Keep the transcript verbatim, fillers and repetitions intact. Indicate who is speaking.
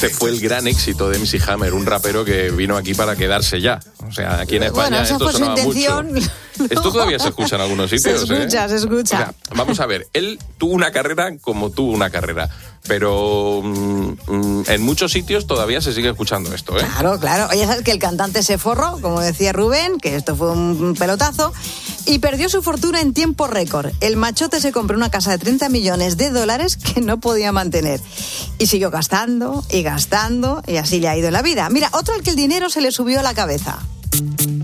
Speaker 1: este fue el gran éxito de M C Hammer, un rapero que vino aquí para quedarse ya. O sea, aquí en España
Speaker 2: bueno,
Speaker 1: esto sonaba mucho.
Speaker 2: No.
Speaker 1: Esto todavía se escucha en algunos sitios.
Speaker 2: Se escucha,
Speaker 1: ¿eh?
Speaker 2: se escucha.
Speaker 1: O sea, vamos a ver, él tuvo una carrera como tuvo una carrera, pero mmm, en muchos sitios todavía se sigue escuchando esto, ¿eh?
Speaker 2: Claro, claro. Oye, sabes que el cantante se forró, como decía Rubén, que esto fue un pelotazo, y perdió su fortuna en tiempo récord. El machote se compró una casa de treinta millones de dólares que no podía mantener. Y siguió gastando y gastando, y así le ha ido la vida. Mira, otro al que el dinero se le subió a la cabeza.